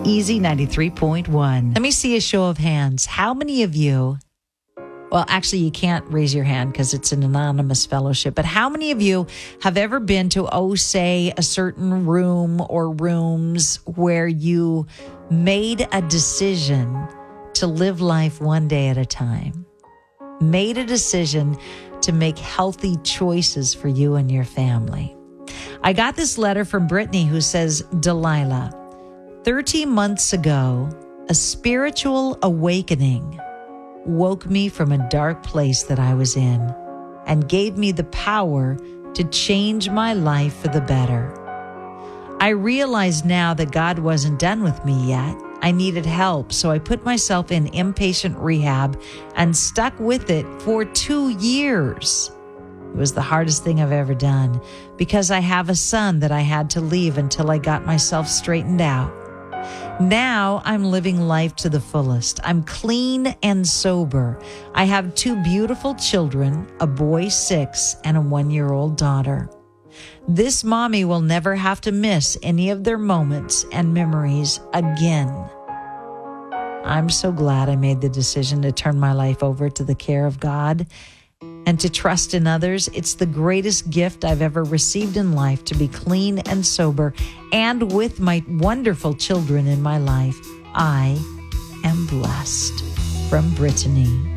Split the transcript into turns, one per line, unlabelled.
Easy 93.1. Let me see a show of hands. How many of you, well, actually, you can't raise your hand because it's an anonymous fellowship, but how many of you have ever been to, say, a certain room or rooms where you made a decision to live life one day at a time? Made a decision to make healthy choices for you and your family. I got this letter from Brittany who says, Delilah, 13 months ago, a spiritual awakening woke me from a dark place that I was in and gave me the power to change my life for the better. I realize now that God wasn't done with me yet. I needed help, so I put myself in inpatient rehab and stuck with it for 2 years. It was the hardest thing I've ever done because I have a son that I had to leave until I got myself straightened out. Now I'm living life to the fullest. I'm clean and sober. I have 2 beautiful children, a boy 6 and a 1-year-old daughter. This mommy will never have to miss any of their moments and memories again. I'm so glad I made the decision to turn my life over to the care of God and to trust in others. It's the greatest gift I've ever received in life to be clean and sober and with my wonderful children in my life. I am blessed. From Brittany.